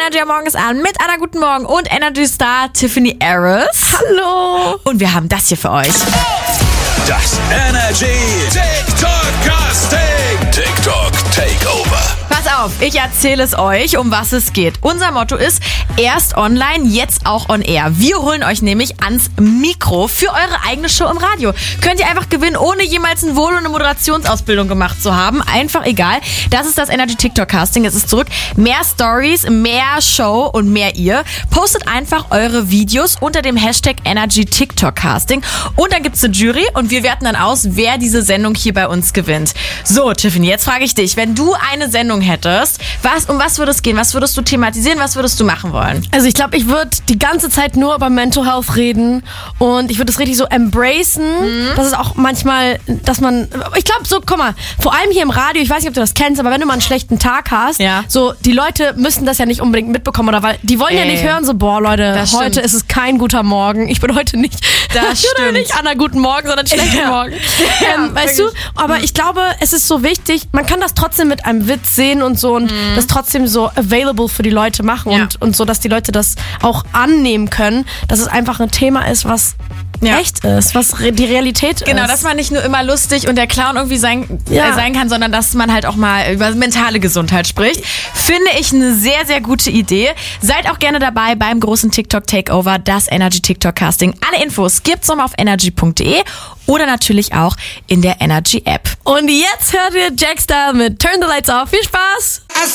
Energy am Morgen ist an mit Anna Guten Morgen und Energy Star Tiffany Harris. Hallo. Und wir haben das hier für euch. Das Energy TikTok Casting. TikTok Takeover. Pass auf, ich erzähle es euch, um was es geht. Unser Motto ist, erst online, jetzt auch on air. Wir holen euch nämlich ans Mikro für eure eigene Show im Radio. Könnt ihr einfach gewinnen, ohne jemals ein Volo und eine Moderationsausbildung gemacht zu haben. Einfach egal. Das ist das Energy TikTok Casting. Es ist zurück. Mehr Stories, mehr Show und mehr ihr. Postet einfach eure Videos unter dem Hashtag Energy TikTok Casting. Und dann gibt's eine Jury und wir werten dann aus, wer diese Sendung hier bei uns gewinnt. So, Tiffany, jetzt frage ich dich, wenn du eine Sendung hättest, um was würde es gehen? Was würdest du thematisieren? Was würdest du machen wollen? Also ich glaube, ich würde die ganze Zeit nur über Mental Health reden und ich würde es richtig so embracen, dass es auch manchmal, dass man, ich glaube so, guck mal, vor allem hier im Radio, ich weiß nicht, ob du das kennst, aber wenn du mal einen schlechten Tag hast, ja, so, die Leute müssen das ja nicht unbedingt mitbekommen, oder weil die wollen ja nicht hören, so, boah Leute, heute ist es kein guter Morgen, ich bin heute nicht, das stimmt, nicht Anna Guten Morgen, sondern schlechten Morgen. Weißt du, aber ich glaube, es ist so wichtig, man kann das trotzdem mit einem Witz sehen und so und das trotzdem so available für die Leute machen und so, dass die Leute das auch annehmen können, dass es einfach ein Thema ist, was echt ist, was die Realität ist. Genau, dass man nicht nur immer lustig und der Clown irgendwie sein kann, sondern dass man halt auch mal über mentale Gesundheit spricht. Finde ich eine sehr, sehr gute Idee. Seid auch gerne dabei beim großen TikTok Takeover, das Energy TikTok Casting. Alle Infos gibt's nochmal auf energy.de oder natürlich auch in der Energy App. Und jetzt hört ihr Jack Style mit Turn the Lights Off. Viel Spaß!